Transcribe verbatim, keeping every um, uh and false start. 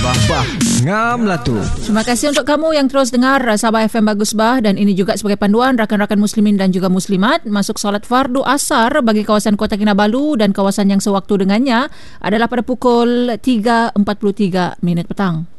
Bah bah ngam lah tu. Terima kasih untuk kamu yang terus dengar Sabah F M Bagus Bah, dan ini juga sebagai panduan rakan-rakan muslimin dan juga muslimat masuk solat fardu asar bagi kawasan Kota Kinabalu dan kawasan yang sewaktu dengannya adalah pada pukul tiga empat puluh tiga minit petang.